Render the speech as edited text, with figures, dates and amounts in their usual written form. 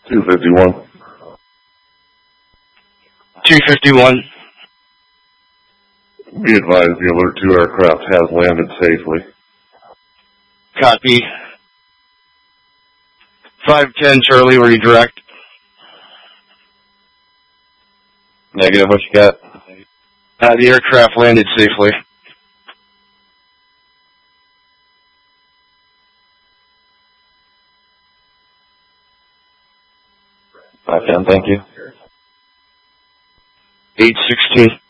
251. 251. Be advised, the Alert 2 aircraft has landed safely. Copy. 510 Charlie, were you direct? Negative, what you got? The aircraft landed safely. 510, thank you. 816.